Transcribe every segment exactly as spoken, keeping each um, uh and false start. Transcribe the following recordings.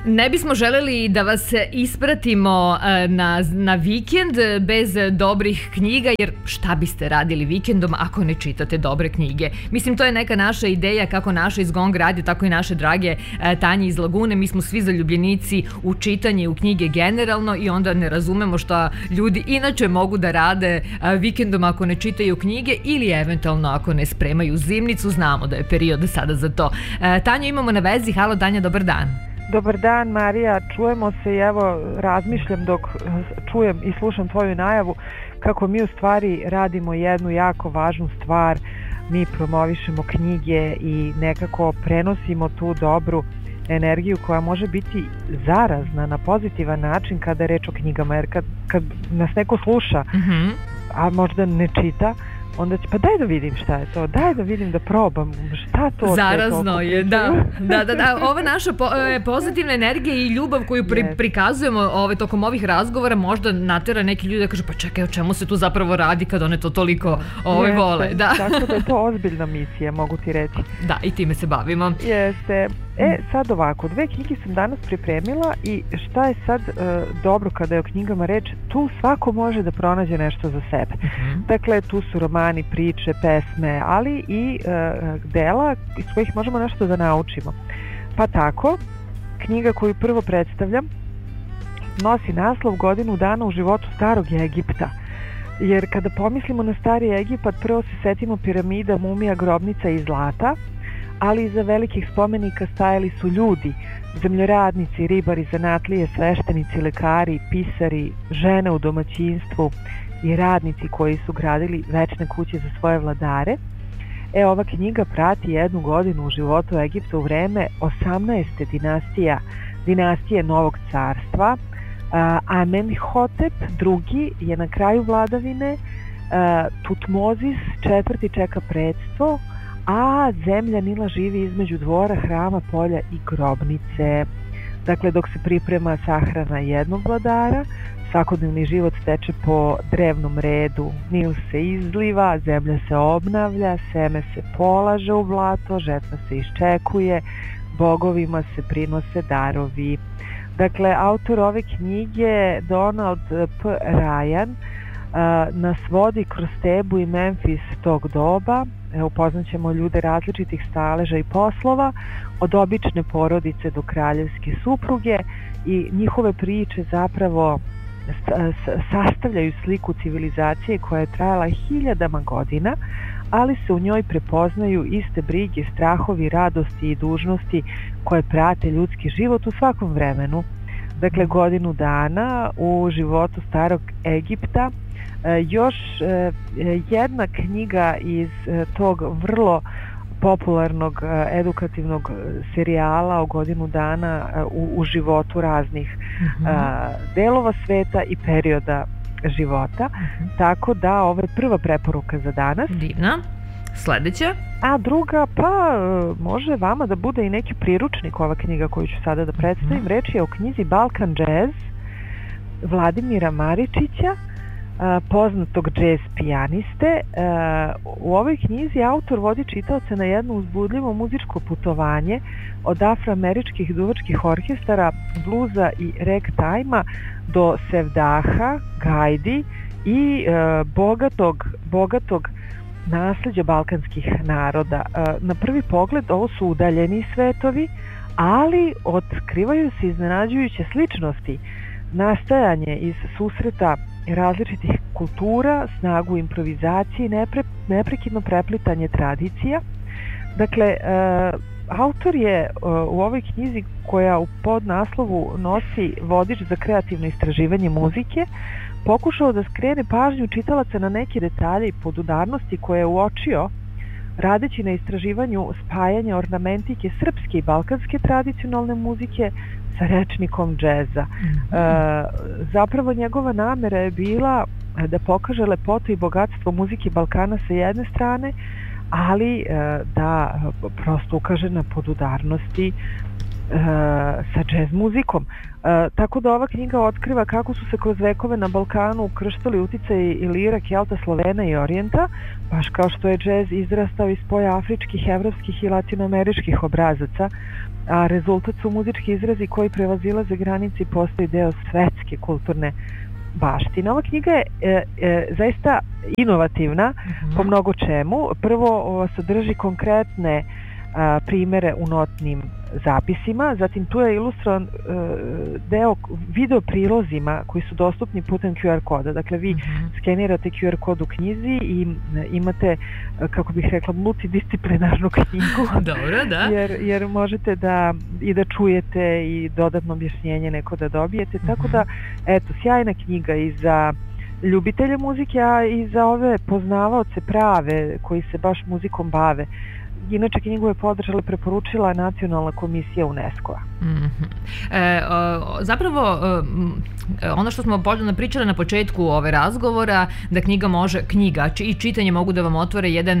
Ne bismo želeli da vas ispratimo na, na vikend bez dobrih knjiga, jer šta biste radili vikendom ako ne čitate dobre knjige? Mislim, to je neka naša ideja, kako naša iz Gong Radio, tako i naše drage Tanje iz Lagune. Mi smo svi zaljubljenici u čitanje i u knjige generalno i onda ne razumemo šta ljudi inače mogu da rade vikendom ako ne čitaju knjige ili eventualno ako ne spremaju zimnicu. Znamo da je period sada za to. Tanju imamo na vezi. Halo Tanja, dobar dan. Dobar dan Marija, čujemo se i evo razmišljam dok čujem i slušam tvoju najavu kako mi u stvari radimo jednu jako važnu stvar. Mi promovišemo knjige i nekako prenosimo tu dobru energiju koja može biti zarazna na pozitivan način kada je reč o knjigama, jer kad, kad nas neko sluša, mm-hmm. a možda ne čita, onda će, pa daj da vidim šta je to, daj da vidim, da probam, šta to... Zarazno je, da, da, da, da. Ova naša po, pozitivna energija i ljubav koju pri, yes. prikazujemo ove, tokom ovih razgovora možda natera neki ljudi da kažu, pa čekaj, o čemu se tu zapravo radi kad one to toliko ove, Jeste, vole. Da. Tako da je to ozbiljna misija, mogu ti reći. Da, i time se bavimo. Jeste. E, sad ovako, dve knjige sam danas pripremila i šta je sad e, dobro kada je o knjigama reč, tu svako može da pronađe nešto za sebe. Uh-huh. Dakle, tu su romani, priče, pesme, ali i e, dela iz kojih možemo nešto da naučimo. Pa tako, knjiga koju prvo predstavljam nosi naslov Godinu dana u životu starog Egipta. Jer kada pomislimo na stari Egipat, prvo se setimo piramida, mumija, grobnica i zlata, ali iza velikih spomenika stajali su ljudi, zemljoradnici, ribari, zanatlije, sveštenici, lekari, pisari, žene u domaćinstvu i radnici koji su gradili večne kuće za svoje vladare. E, ova knjiga prati jednu godinu u životu Egipta u vreme osamnaeste dinastija, dinastije Novog carstva. Amenhotep drugi je na kraju vladavine, Tutmozis četvrti čeka predstvo, a zemlja Nila živi između dvora, hrama, polja i grobnice. Dakle, dok se priprema sahrana jednog vladara, svakodnevni život teče po drevnom redu. Nil se izliva, zemlja se obnavlja, seme se polaže u blato, žetva se iščekuje, bogovima se prinose darovi. Dakle, autor ove knjige, Donald P. Ryan, nas vodi kroz Tebu i Memfis tog doba. Upoznat ćemo ljude različitih staleža i poslova, od obične porodice do kraljevske supruge, i njihove priče zapravo sastavljaju sliku civilizacije koja je trajala hiljadama godina, ali se u njoj prepoznaju iste brige, strahovi, radosti i dužnosti koje prate ljudski život u svakom vremenu. Dakle, godinu dana u životu starog Egipta. Još jedna knjiga iz tog vrlo popularnog edukativnog serijala o godinu dana u, u životu raznih mm-hmm. delova sveta i perioda života. Mm-hmm. Tako da ovo je prva preporuka za danas. Divna. Sledeća? A druga, pa može vama da bude i neki priručnik, ova knjiga koju ću sada da predstavim. Mm-hmm. Reč je o knjizi Balkan Jazz Vladimira Maričića, poznatog džez pijaniste. U ovoj knjizi autor vodi čitaoce na jedno uzbudljivo muzičko putovanje od afroameričkih duvačkih orkestara, bluza i ragtima do sevdaha, gajdi i bogatog, bogatog nasleđa balkanskih naroda. Na prvi pogled ovo su udaljeni svetovi, ali otkrivaju se iznenađujuće sličnosti, nastajanje iz susreta različitih kultura, snagu improvizacije i nepre, neprekidno preplitanje tradicija. Dakle, e, autor je e, u ovoj knjizi, koja u podnaslovu nosi Vodič za kreativno istraživanje muzike, pokušao da skrene pažnju čitalaca na neke detalje i podudarnosti koje je uočio radeći na istraživanju spajanja ornamentike srpske i balkanske tradicionalne muzike sa rečnikom džeza. Mm-hmm. E, zapravo njegova namera je bila da pokaže lepotu i bogatstvo muzike Balkana sa jedne strane, ali e, da prosto ukaže na podudarnosti sa jazz muzikom. E, tako da ova knjiga otkriva kako su se kroz vekove na Balkanu ukrštali uticaji i lira, kelta, Slovena i orijenta, baš kao što je džez izrastao iz spoja afričkih, evropskih i latinoameričkih obrazaca, a rezultat su muzički izrazi koji prevazilaze granice i postaju deo svetske kulturne baštine. Ova knjiga je e, e, zaista inovativna mm-hmm. po mnogo čemu. Prvo o, sadrži konkretne a, primere u notnim zapisima, zatim tu je ilustrovan e, deo video prilozima koji su dostupni putem Q R koda. Dakle, vi mm-hmm. skenirate Q R kod u knjizi i imate, kako bih rekla, multidisciplinarnu knjigu. Dobro, da. Jer, jer možete da i da čujete i dodatno objašnjenje neko da dobijete. Mm-hmm. Tako da, eto, sjajna knjiga i za ljubitelje muzike, a i za ove poznavaoce prave koji se baš muzikom bave. Inače, knjigu je podržala i preporučila Nacionalna komisija UNESCO-a. Mm-hmm. E, o, zapravo, e, ono što smo pričali na početku ove razgovora, da knjiga može, knjiga i čitanje mogu da vam otvore jedan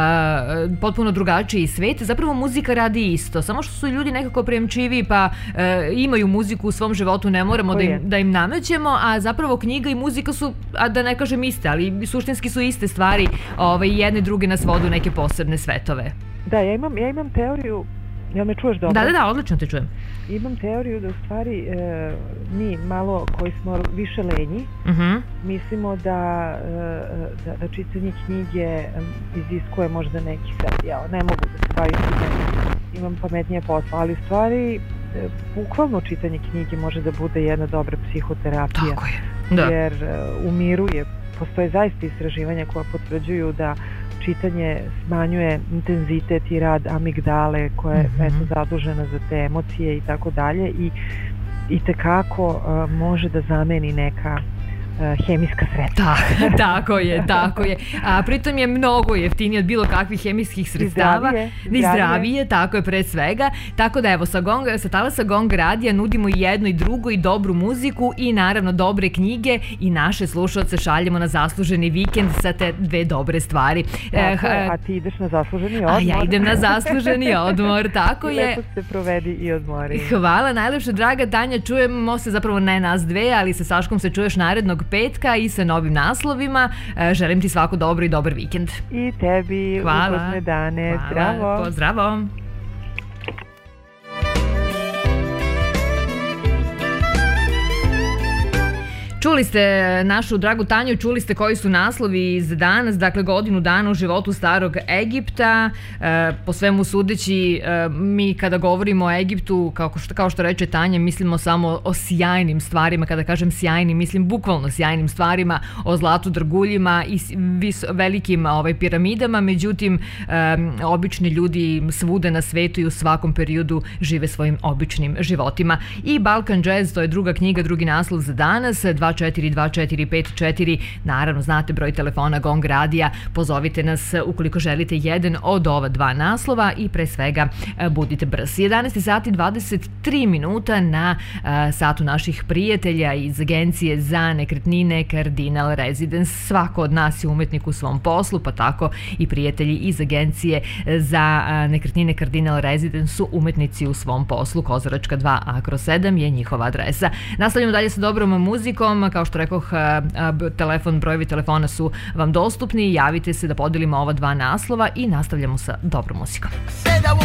a, potpuno drugačiji svet. Zapravo muzika radi isto, samo što su ljudi nekako premčivi pa e, imaju muziku u svom životu, ne moramo da im, da im namećemo, a zapravo knjiga i muzika su, a da ne kažem iste, ali suštinski su iste stvari, ovaj, jedne i druge nas vodu neke posebne svetove. Da, ja imam, ja imam teoriju, jel me čuješ dobro? Da, da, da, odlično te čujem. Imam teoriju da u stvari e, mi malo koji smo više lenji, uh-huh. mislimo da, e, da, da čitanje knjige iziskuje možda neki sad, ja ne mogu da se bavim time, imam pametnije posla, ali u stvari e, bukvalno čitanje knjige može da bude jedna dobra psihoterapija. Tako je, da. Jer e, umiruje, postoje zaista istraživanja koja potvrđuju da čitanje smanjuje intenzitet i rad amigdale koja je mm-hmm. eto, zadužena za te emocije i tako dalje i itekako uh, može da zameni neka uh, hemijska sredstva. Ta, tako je, tako je. A pritom je mnogo jeftinije od bilo kakvih hemijskih sredstava. Zdravije, zdravije. zdravije, tako je pre svega. Tako da evo, sa, gong, sa talasa Gong radija nudimo i jedno i drugo i dobru muziku i naravno dobre knjige i naše slušalce šaljemo na zasluženi vikend sa te dve dobre stvari. Tako, e, a ti ideš na zasluženi odmor. A ja idem na zasluženi odmor, tako je. Lepo se provedi i odmori. Hvala, najlepše draga Tanja, čujemo se zapravo ne nas dve, ali sa Saškom se čuješ narednog petka i sa novim naslovima. E, želim ti svako dobro i dobar vikend. I tebi ugodne dane. Hvala. Zdravo. Pozdravo. Čuli ste našu dragu Tanju, čuli ste koji su naslovi iz danas, dakle godinu dana u životu starog Egipta. E, po svemu sudeći, e, mi kada govorimo o Egiptu, kao što, kao što reče Tanja, mislimo samo o sjajnim stvarima. Kada kažem sjajnim, mislim bukvalno sjajnim stvarima, o zlatu, drguljima i vis, velikim ovaj, piramidama. Međutim, e, obični ljudi svude na svetu i u svakom periodu žive svojim običnim životima. I Balkan Jazz, to je druga knjiga, drugi naslov za danas, dva četiri dva četiri pet četiri, naravno znate broj telefona Gong radija, pozovite nas ukoliko želite jedan od ova dva naslova i pre svega budite brzi. jedanaest sati dvadeset tri minuta na uh, satu naših prijatelja iz agencije za nekretnine Cardinal Residence. Svako od nas je umetnik u svom poslu, pa tako i prijatelji iz agencije za uh, nekretnine Cardinal Residence su umetnici u svom poslu. Kozaračka dva A kroz sedam je njihova adresa. Nastavljamo dalje sa dobrom muzikom. Kao što rekoh, telefon, brojevi telefona su vam dostupni. Javite se da podelimo ova dva naslova i nastavljamo sa dobrom muzikom.